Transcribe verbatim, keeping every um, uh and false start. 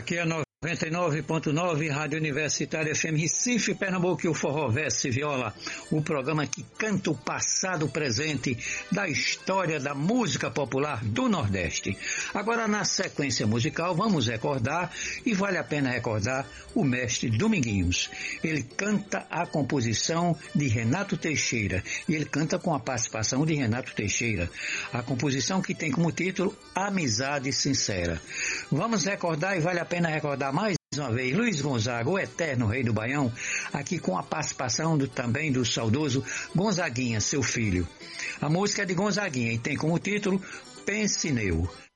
Aqui é noventa e nove ponto nove, Rádio Universitária F M Recife, Pernambuco, e o Forró Verso e Viola, o programa que canta o passado presente da história da música popular do Nordeste. Agora, na sequência musical, vamos recordar, e vale a pena recordar, o mestre Dominguinhos. Ele canta a composição de Renato Teixeira, e ele canta com a participação de Renato Teixeira, a composição que tem como título Amizade Sincera. Vamos recordar, e vale a pena recordar mais uma vez, Luiz Gonzaga, o eterno rei do Baião, aqui com a participação do, também do saudoso Gonzaguinha, seu filho. A música é de Gonzaguinha e tem como título Pense Neu.